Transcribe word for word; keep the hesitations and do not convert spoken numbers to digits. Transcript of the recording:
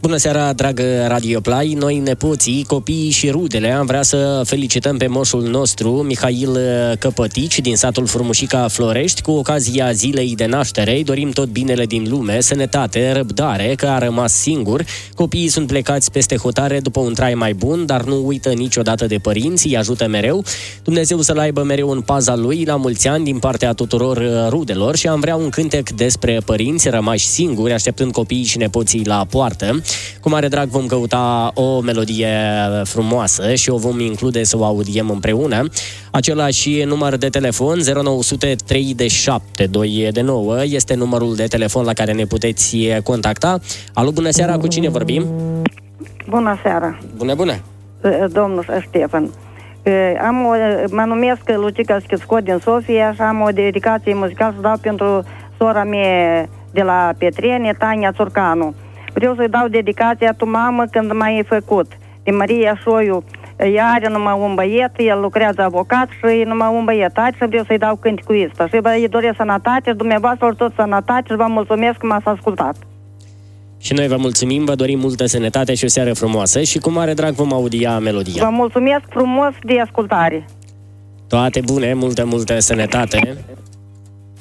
Bună seara, dragă Radio Play. Noi, nepoții, copiii și rudele, am vrea să felicităm pe moșul nostru, Mihail Căpătici, din satul Frumușica Florești, cu ocazia zilei de naștere. Îi dorim tot binele din lume, sănătate, răbdare, că a rămas singur. Copiii sunt plecați peste hotare după un trai mai bun, dar nu uită niciodată de părinți, îi ajută mereu. Dumnezeu să-l aibă mereu în paza lui, la mulți ani din partea tuturor rudelor, și am vrea un cântec despre părinți rămași singuri, așteptând copiii și nepoții la poartă. Cu mare drag vom căuta o melodie frumoasă și o vom include să o audiem împreună. Același număr de telefon, zero nouă zero zero trei șapte doi nouă, este numărul de telefon la care ne puteți contacta. Alo, bună seara, cu cine vorbim? Bună seara. Bună, bună. Domnul Ștefan. Am o, mă numesc Lucica Schitscot din Sofia și am o dedicație muzicală să dau pentru sora mea de la Petrene, Tania Țurcanu. Vreau să-i dau dedicația tu, mamă, când m-ai făcut. De Maria Șoiu. Ea are numai un băiet, el lucrează avocat și numai un băiet. Și vreau să-i dau cântecul ăsta. Și îi doresc sănătate și dumneavoastră tot sănătate și vă mulțumesc că m-ați ascultat. Și noi vă mulțumim, vă dorim multă sănătate și o seară frumoasă și cu mare drag vom audia melodia. Vă mulțumesc frumos de ascultare. Toate bune, multă, multă sănătate.